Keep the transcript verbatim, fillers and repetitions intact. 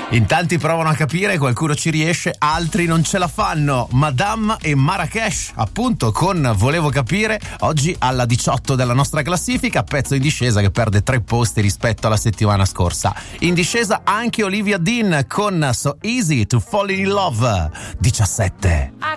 In tanti provano a capire, qualcuno ci riesce, altri non ce la fanno. Madame e Marrakesh, appunto, con Volevo capire, oggi alla diciotto della nostra classifica, pezzo in discesa che perde tre posti rispetto alla settimana scorsa. In discesa anche Olivia Dean con So Easy to Fall in Love, diciassette. I